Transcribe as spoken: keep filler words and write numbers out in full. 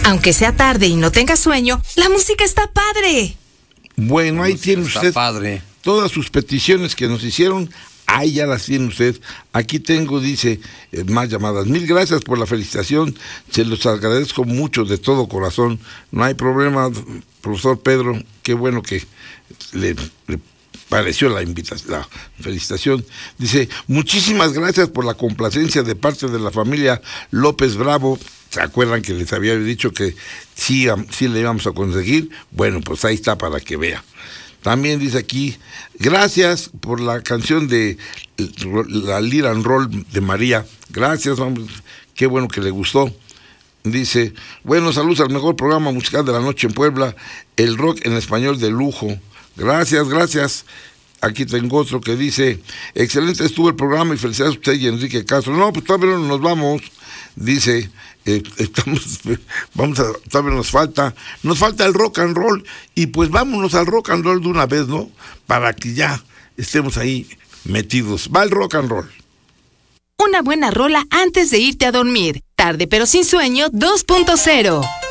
Aunque sea tarde y no tenga sueño, la música está padre. Bueno, ahí tiene Está usted padre. todas sus peticiones que nos hicieron. Ahí ya las tiene usted. Aquí tengo, dice, eh, más llamadas. Mil gracias por la felicitación. Se los agradezco mucho de todo corazón. No hay problema, profesor Pedro. Qué bueno que le, le pareció la invitación, la felicitación. Dice, muchísimas gracias por la complacencia de parte de la familia López Bravo. ¿Se acuerdan que les había dicho que sí, sí le íbamos a conseguir? Bueno, pues ahí está para que vea. También dice aquí, gracias por la canción de la Lira and Roll de María. Gracias, hombre, qué bueno que le gustó. Dice, bueno, saludos al mejor programa musical de la noche en Puebla, el rock en español de lujo. Gracias, gracias. Aquí tengo otro que dice, excelente estuvo el programa y felicidades a usted y Enrique Castro. No, pues todavía no nos vamos. Dice, eh, estamos, vamos a, todavía nos falta, nos falta el rock and roll, y pues vámonos al rock and roll de una vez, ¿no? Para que ya estemos ahí metidos. Va el rock and roll. Una buena rola antes de irte a dormir. Tarde pero sin sueño dos punto cero.